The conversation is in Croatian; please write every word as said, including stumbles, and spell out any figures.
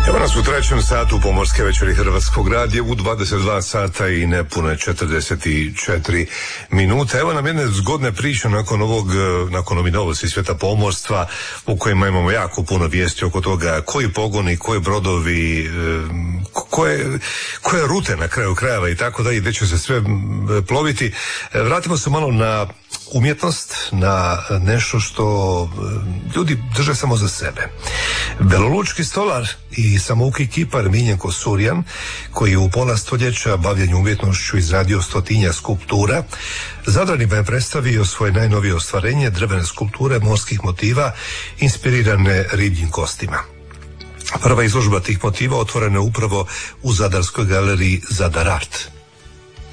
Evo nas u trećem satu pomorske večeri Hrvatskog radija u dvadeset dva sata i nepune četrdeset četiri minute. Evo nam jedne zgodne priče nakon ovog, nakon ovih novosti svijeta pomorstva u kojima imamo jako puno vijesti oko toga koji pogoni, koji brodovi, koje, koje rute na kraju krajeva i tako da i gdje će se sve ploviti. Vratimo se malo na umjetnost, na nešto što ljudi drže samo za sebe. Velolučki stolar i samouki kipar Miljenko Surjan, koji je u pola stoljeća bavljenju umjetnošću izradio stotinja skulptura, Zadranima je predstavio svoje najnovije ostvarenje, drvene skulpture morskih motiva inspirirane ribljim kostima. Prva izložba tih motiva otvorena je upravo u Zadarskoj galeriji Zadar Art.